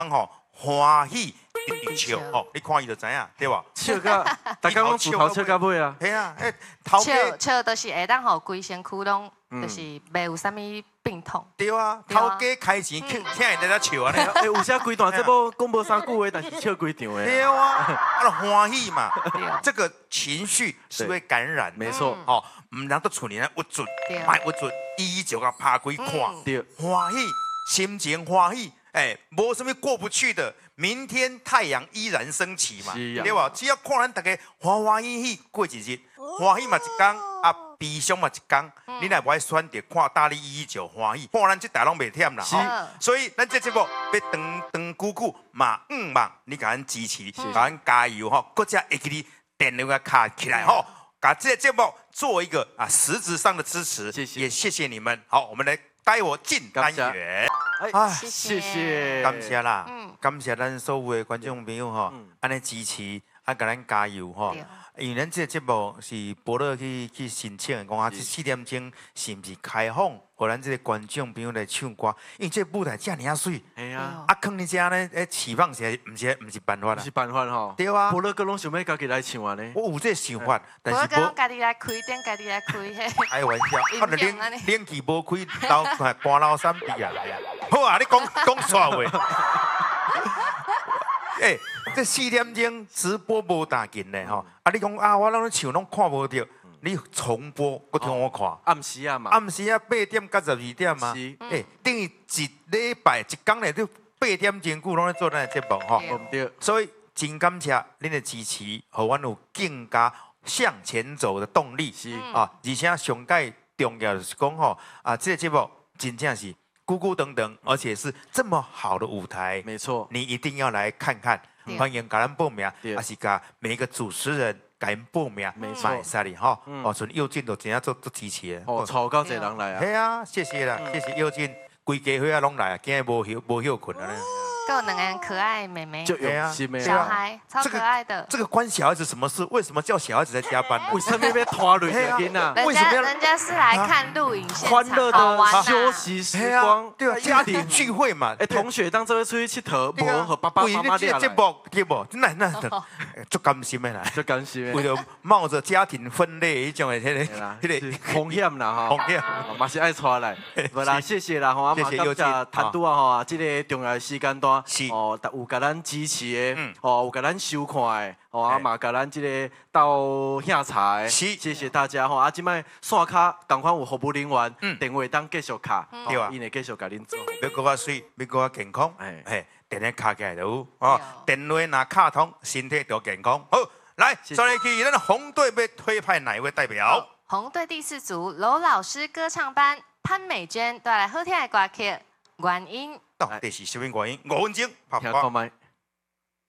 吼欢喜一直笑吼，你看伊就知影对无？ 笑到大家拢自头笑到尾啊！ 嘿啊，头家笑都是会当互规身躯拢，就是袂有啥物病痛。 对啊，头家开钱，听人在那笑啊！ 哎，有些规段这部讲无啥句话，但是笑规场的。 对啊，啊，欢喜嘛，这个情绪是会感染， 没错。 哦，唔能够厝里咧屈准，卖屈准，伊就甲拍开看， 对， 欢喜，心情欢喜，哎，无什么过不去的。明天太阳依然升起嘛，对吧？只要看咱大家欢欢喜喜过一日，欢喜嘛一天，啊悲伤嘛一天，你若不爱选择看大力119欢喜，看咱这台拢袂忝啦。所以咱这节目要长久久嘛，望你甲咱支持，甲咱加油吼，搁只会给你电话卡起来吼，把这个节目做一个实质上的支持，也谢谢你们。好，我们来带我进单元。 谢谢， 感谢啦，感谢咱所有的观众朋友吼，安尼支持，甲咱加油吼。因为咱这个节目是博乐去申请的，讲这4点钟是毋是开放，互咱这个观众朋友来唱歌？因为这舞台遮尔水， 系啊， 坑你遮呢，起放起来，毋是办法啦， 不是办法吼。 对啊， 博乐哥拢想要家己来唱安尼。 我有这想法，但是无家己来开店，家己来开嘿。 开玩笑，我冷气无开，搬老三弟啊！好啊，你讲煞话。哎，这4点钟直播无大紧呢吼，你讲我拢唱拢看无到，你重播我听我看。 暗时啊嘛， 暗时8点到12点嘛，等于一礼拜一天内都8点钟久拢在做咱的节目吼。 对， 所以真感谢恁的支持，互阮有更加向前走的动力。而且上介重要的是讲吼，这个节目真正是。孤孤等等，而且是这么好的舞台， 没错， 你一定要来看看。欢迎给咱报名，还是给每一个主持人给咱报名， 没错， 啥哩哈？哦，所以佑俊都真正做支持的。 哦，超高侪人来啊！ 系啊，谢谢啦，谢谢佑俊，规家伙啊拢来，今日无休困啊。 还有2个可爱妹妹，小孩超可爱的。 这个关小孩子什么事？为什么叫小孩子在加班？ 为什么要拖累人啊？ 人家是来看录影现场， 欢乐的休息时光， 对啊，家庭聚会嘛。 同学当做出去佚佗，无和爸爸妈妈俩来。 节目对不？那足甘心的啦， 足甘心的。 为了冒着家庭分裂迄种的迄个风险啦哈， 风险嘛是爱带来。无啦，谢谢啦吼， 谢谢佑谢谈拄啊吼，这个重要的时间段。哦，有甲咱支持的，哦，有甲咱收看的，哦，嘛甲咱这个到下茶的，谢谢大家吼。即摆线卡同款有服务人员，电话当继续卡，对啊，因会继续甲恁做。 要搁较水，要搁较健康，电话卡起来就有哦。电话若卡通，身体就健康。好，来，再来去咱红队要推派哪一位代表？ 红队第4组娄老师歌唱班潘美娟带来好听的歌曲《原因》。 到底是什么原因？5分钟， 听看麦。